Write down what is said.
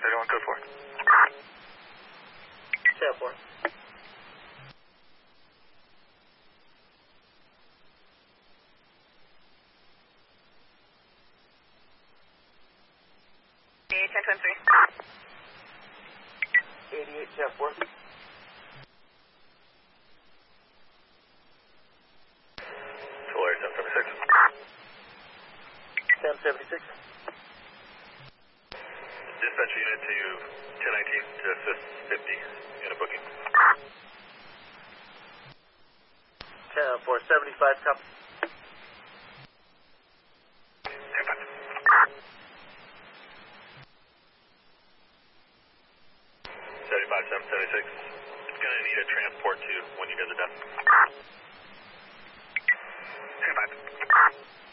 31, code 4. Channel 4. Ten 3. 88, Channel 4. Tulare 1076. 1076. Dispatch unit to 1019 to assist 50 in a booking. Channel 475, copy. Stand by. 776. It's going to need a transport too when you guys are done. Stand by.